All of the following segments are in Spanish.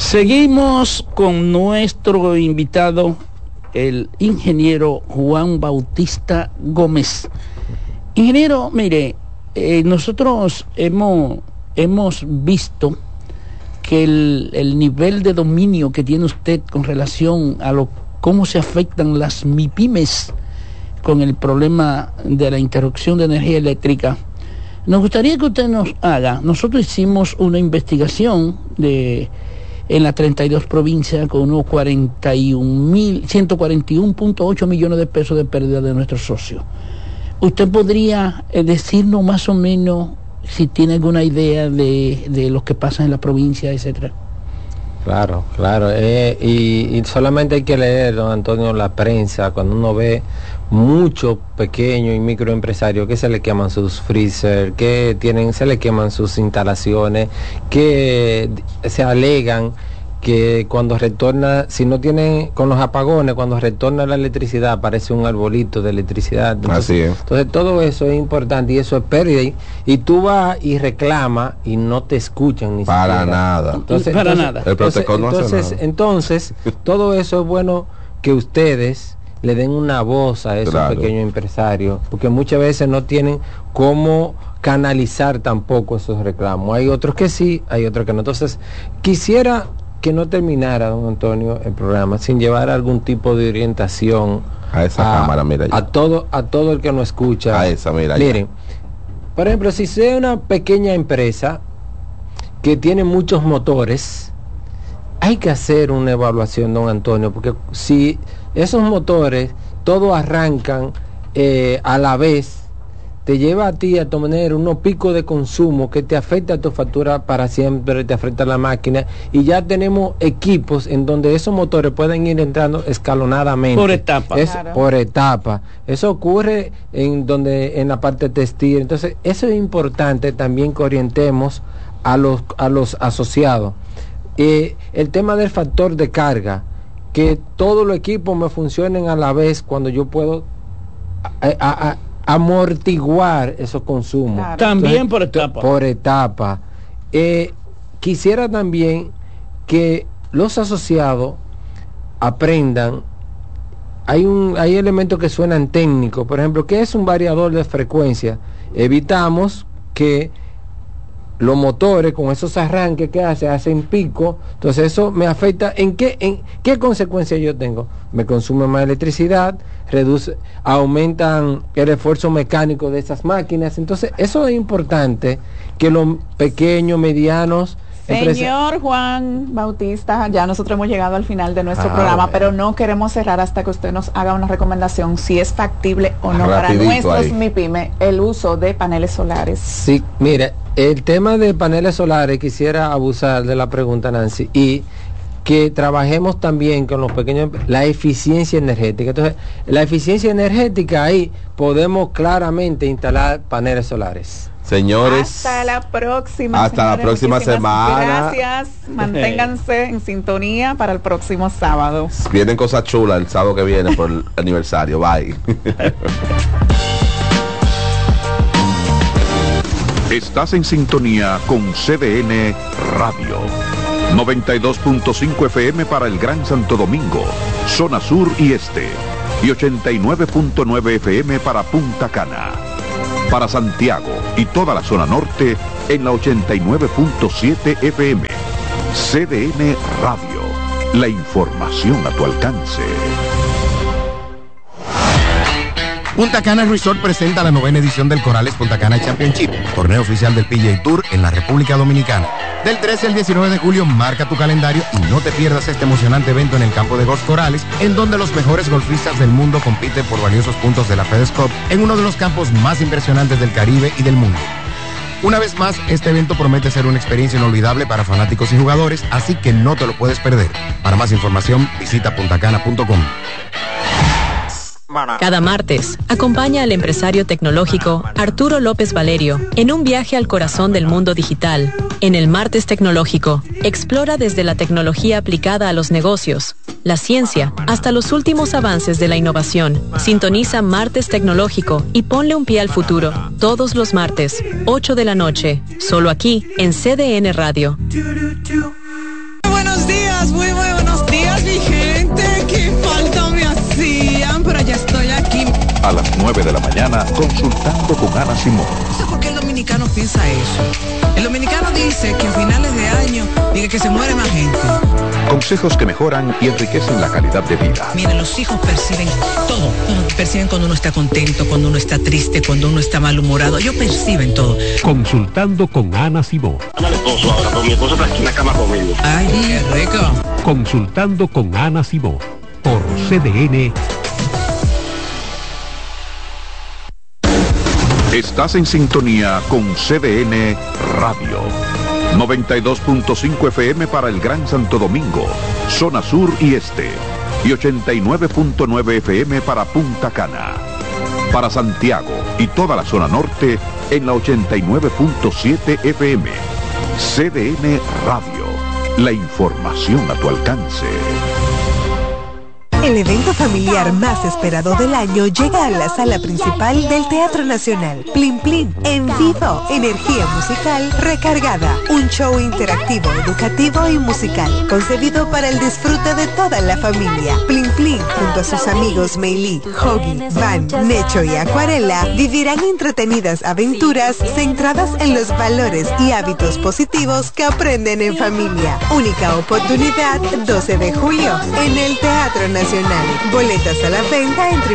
Seguimos con nuestro invitado, el ingeniero Juan Bautista Gómez. Ingeniero, mire, nosotros hemos visto que el nivel de dominio que tiene usted con relación a cómo se afectan las MIPYMES con el problema de la interrupción de energía eléctrica. Nos gustaría que usted nos haga, nosotros hicimos una investigación en las 32 provincias con unos 141.8 millones de pesos de pérdida de nuestros socios. ¿Usted podría decirnos más o menos si tiene alguna idea de lo que pasa en la provincia, etcétera? Claro. Y solamente hay que leer, don Antonio, la prensa, cuando uno ve muchos pequeños y microempresarios que se le queman sus freezer, se le queman sus instalaciones, que se alegan que cuando retorna, si no tienen, con los apagones, cuando retorna la electricidad aparece un arbolito de electricidad. Entonces, así es. Entonces todo eso es importante y eso es pérdida. Y tú vas y reclamas y no te escuchan ni para siquiera. Nada. Nada. El protocolo no hace nada. Entonces, todo eso es bueno que ustedes le den una voz a esos pequeños empresarios, porque muchas veces no tienen cómo canalizar tampoco esos reclamos. Hay otros que sí, hay otros que no. Entonces, quisiera que no terminara, don Antonio, el programa sin llevar algún tipo de orientación a esa cámara, mira ya. a todo el que nos escucha. A esa, mira. Miren, por ejemplo, si sea una pequeña empresa que tiene muchos motores, hay que hacer una evaluación, don Antonio, porque si esos motores todos arrancan a la vez, te lleva a ti a tener unos picos de consumo que te afecta a tu factura para siempre, te afecta a la máquina, y ya tenemos equipos en donde esos motores pueden ir entrando escalonadamente. Por etapa. Por etapa. Eso ocurre en la parte textil. Entonces, eso es importante también que orientemos a los asociados. El tema del factor de carga, que todos los equipos me funcionen a la vez cuando yo puedo amortiguar esos consumos. Claro. También entonces, por etapa. Quisiera también que los asociados aprendan. Hay elementos que suenan técnicos, por ejemplo, ¿qué es un variador de frecuencia? Evitamos que los motores con esos arranques que hacen pico, entonces eso me afecta. ¿En qué consecuencias yo tengo? Me consume más electricidad, aumentan el esfuerzo mecánico de esas máquinas. Entonces eso es importante que los pequeños, medianos. Señor Juan Bautista, ya nosotros hemos llegado al final de nuestro programa, pero no queremos cerrar hasta que usted nos haga una recomendación si es factible o no para nuestros MIPYME el uso de paneles solares. Sí, mire, el tema de paneles solares, quisiera abusar de la pregunta, Nancy, y que trabajemos también con los pequeños, la eficiencia energética. Entonces, la eficiencia energética, ahí podemos claramente instalar paneles solares. Señores, hasta la próxima. Hasta la próxima semana. Gracias. Manténganse en sintonía para el próximo sábado. Vienen cosas chulas el sábado que viene por el aniversario. Bye. Estás en sintonía con CDN Radio. 92.5 FM para el Gran Santo Domingo, zona sur y este. Y 89.9 FM para Punta Cana. Para Santiago y toda la zona norte en la 89.7 FM. CDN Radio. La información a tu alcance. Punta Cana Resort presenta la 9ª edición del Corales Punta Cana Championship, torneo oficial del PGA Tour en la República Dominicana. Del 13 al 19 de julio, marca tu calendario y no te pierdas este emocionante evento en el campo de golf Corales, en donde los mejores golfistas del mundo compiten por valiosos puntos de la FedEx Cup en uno de los campos más impresionantes del Caribe y del mundo. Una vez más, este evento promete ser una experiencia inolvidable para fanáticos y jugadores, así que no te lo puedes perder. Para más información, visita puntacana.com. Cada martes, acompaña al empresario tecnológico Arturo López Valerio en un viaje al corazón del mundo digital. En el Martes Tecnológico, explora desde la tecnología aplicada a los negocios, la ciencia, hasta los últimos avances de la innovación. Sintoniza Martes Tecnológico y ponle un pie al futuro. Todos los martes, 8 de la noche, solo aquí en CDN Radio. Buenos días. a las 9 de la mañana, Consultando con Ana Simón. No sé por qué el dominicano piensa eso. El dominicano dice que en finales de año dice que se muere más gente. Consejos que mejoran y enriquecen la calidad de vida. Miren, los hijos perciben todo. Perciben cuando uno está contento, cuando uno está triste, cuando uno está malhumorado. Ellos perciben todo. Consultando con Ana Simón. Ana el esposo ahora, pero mi esposo está aquí en la cama conmigo. Ay, qué rico. Consultando con Ana Simón por CDN. Estás en sintonía con CDN Radio. 92.5 FM para el Gran Santo Domingo, zona sur y este. Y 89.9 FM para Punta Cana. Para Santiago y toda la zona norte en la 89.7 FM. CDN Radio. La información a tu alcance. El evento familiar más esperado del año llega a la sala principal del Teatro Nacional. Plin Plin, en vivo, energía musical recargada. Un show interactivo, educativo y musical, concebido para el disfrute de toda la familia. Plin Plin, junto a sus amigos Meili, Hoggy, Van, Necho y Acuarela, vivirán entretenidas aventuras centradas en los valores y hábitos positivos que aprenden en familia. Única oportunidad, 12 de julio, en el Teatro Nacional. Boletas a la venta en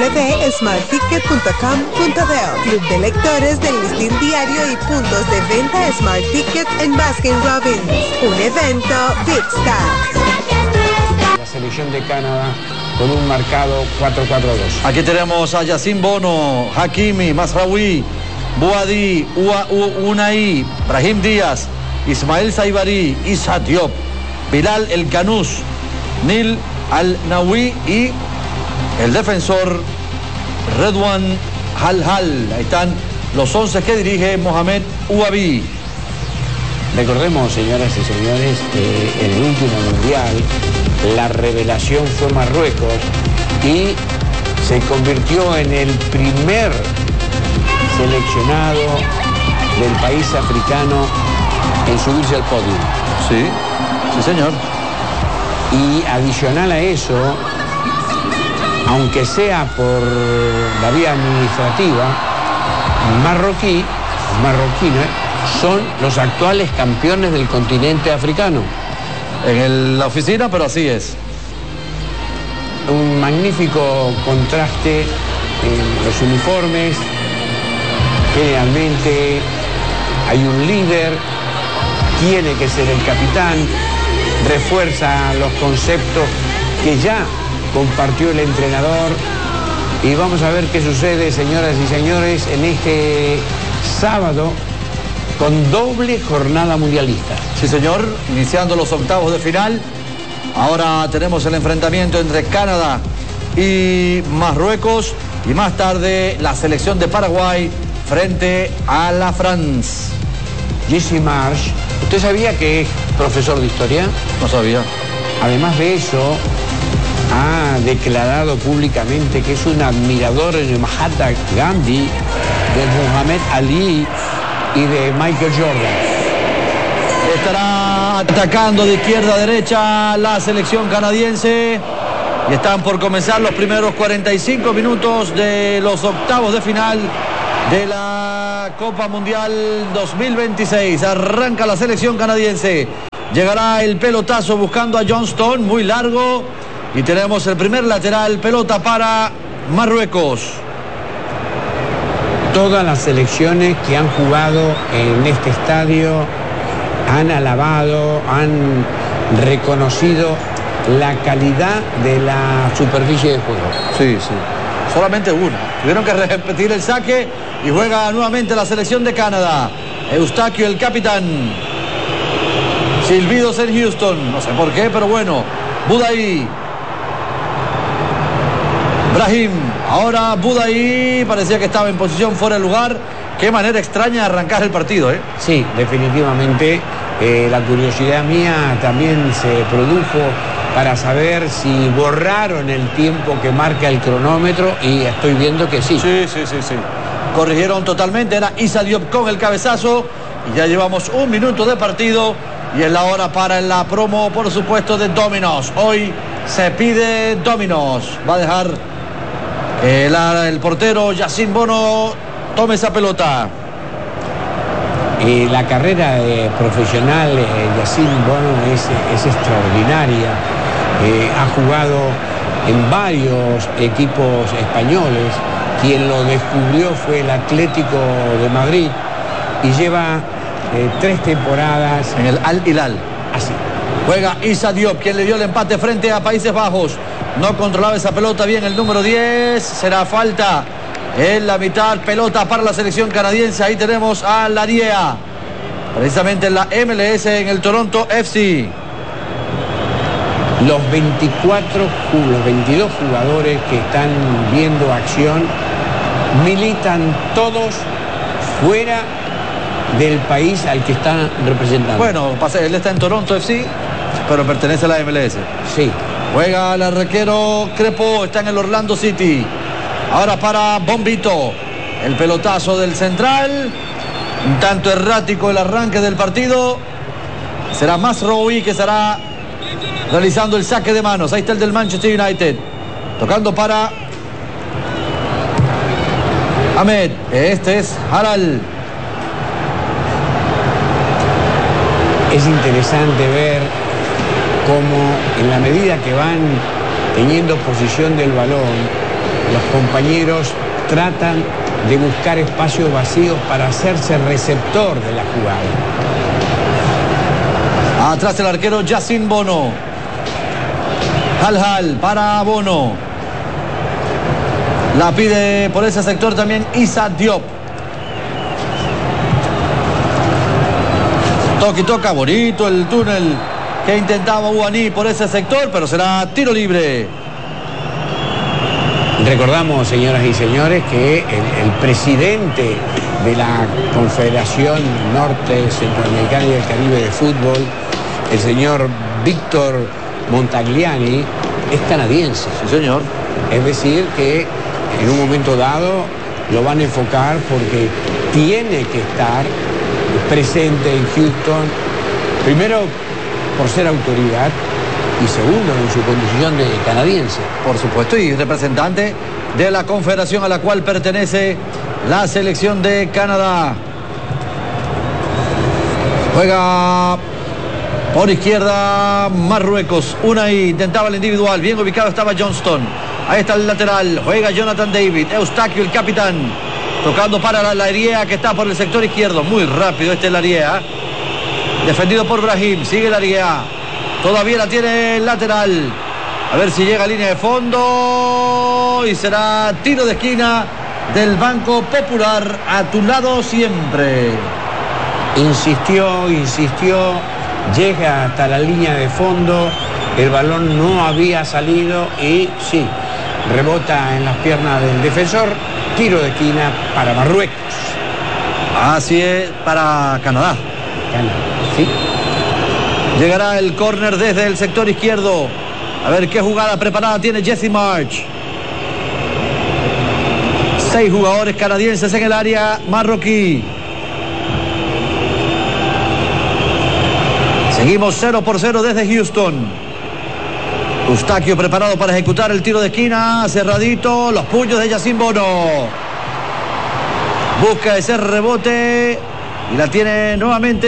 www.smartticket.com.do. Club de lectores del Listín Diario y puntos de venta Smart Ticket en Baskin Robbins. Un evento Big Stars. La selección de Canadá con un marcado 4-4-2. Aquí tenemos a Yacine Bono, Hakimi, Masraoui, Boadi, Unai, Brahim Díaz, Ismael Saibari, Issa Diop, Bilal El Canús, Nil Al-Nawi y el defensor Redwan Hal. Ahí están los 11 que dirige Mohamed Ouabi. Recordemos, señoras y señores, que en el último mundial la revelación fue Marruecos y se convirtió en el primer seleccionado del país africano en subirse al podio. Sí, sí señor. Y adicional a eso, aunque sea por la vía administrativa, marroquíes son los actuales campeones del continente africano. En la oficina, pero así es. Un magnífico contraste en los uniformes. Generalmente hay un líder, tiene que ser el capitán, refuerza los conceptos que ya compartió el entrenador. Y vamos a ver qué sucede, señoras y señores, en este sábado con doble jornada mundialista. Sí, señor, iniciando los octavos de final. Ahora tenemos el enfrentamiento entre Canadá y Marruecos y más tarde la selección de Paraguay frente a la France. Jesse Marsh, ¿usted sabía que es profesor de historia? No sabía. Además de eso, ha declarado públicamente que es un admirador de Mahatma Gandhi, de Muhammad Ali y de Michael Jordan. Estará atacando de izquierda a derecha la selección canadiense y están por comenzar los primeros 45 minutos de los octavos de final de la Copa Mundial 2026. Arranca la selección canadiense. Llegará el pelotazo buscando a Johnston, muy largo. Y tenemos el primer lateral, pelota para Marruecos. Todas las selecciones que han jugado en este estadio han alabado, han reconocido la calidad de la superficie de juego. Sí, sí. Solamente una. Tuvieron que repetir el saque y juega nuevamente la selección de Canadá. Eustaquio, el capitán. Silbidos en Houston. No sé por qué, pero bueno. Budaí. Brahim. Ahora Budaí. Parecía que estaba en posición fuera de lugar. Qué manera extraña de arrancar el partido, ¿eh? Sí, definitivamente. La curiosidad mía también se produjo para saber si borraron el tiempo que marca el cronómetro y estoy viendo que sí. Sí. Corrigieron totalmente, era Issa Diop con el cabezazo y ya llevamos 1 minuto de partido y es la hora para la promo, por supuesto, de Domino's. Hoy se pide Domino's. Va a dejar El portero Yacine Bono toma esa pelota. La carrera profesional de Yacine Bono es extraordinaria. Ha jugado en varios equipos españoles. Quien lo descubrió fue el Atlético de Madrid y lleva 3 temporadas en el Al Hilal. Así. Juega Issa Diop, quien le dio el empate frente a Países Bajos. No controlaba esa pelota bien el número 10. Será falta en la mitad. Pelota para la selección canadiense. Ahí tenemos a Lariea. Precisamente en la MLS, en el Toronto FC. Los 22 jugadores que están viendo acción militan todos fuera del país al que están representando. Bueno, él está en Toronto FC, pero pertenece a la MLS. Sí. Juega el arquero Crepo, está en el Orlando City. Ahora para Bombito. El pelotazo del central. Un tanto errático el arranque del partido. Será Mazraoui que estará realizando el saque de manos. Ahí está el del Manchester United. Tocando para Ahmed. Este es Harald. Es interesante ver cómo en la medida que van teniendo posesión del balón, los compañeros tratan de buscar espacios vacíos para hacerse receptor de la jugada. Atrás el arquero Yacine Bono. Hal para Bono. La pide por ese sector también Issa Diop. Toca bonito el túnel que intentaba Ouani por ese sector, pero será tiro libre. Recordamos, señoras y señores, que el presidente de la Confederación Norte Centroamericana y del Caribe de Fútbol, el señor Víctor Montagliani, es canadiense. Sí, señor. Es decir, que en un momento dado lo van a enfocar porque tiene que estar presente en Houston, primero por ser autoridad y segundo en su condición de canadiense. Por supuesto, y representante de la confederación a la cual pertenece la selección de Canadá. Juega por izquierda Marruecos. Unai intentaba el individual, bien ubicado estaba Johnston. Ahí está el lateral, juega Jonathan David. Eustaquio, el capitán, tocando para la Lariea que está por el sector izquierdo. Muy rápido este Lariea. Defendido por Brahim, sigue Lariea. Todavía la tiene el lateral. A ver si llega a línea de fondo. Y será tiro de esquina del Banco Popular. A tu lado siempre. Insistió. Llega hasta la línea de fondo. El balón no había salido y sí, rebota en las piernas del defensor. Tiro de esquina para Marruecos. Así es, para Canadá. Sí. Llegará el córner desde el sector izquierdo. A ver qué jugada preparada tiene Jesse March. 6 jugadores canadienses en el área marroquí. Seguimos 0-0 desde Houston. Eustaquio preparado para ejecutar el tiro de esquina. Cerradito, los puños de Yacine Bono. Busca ese rebote y la tiene nuevamente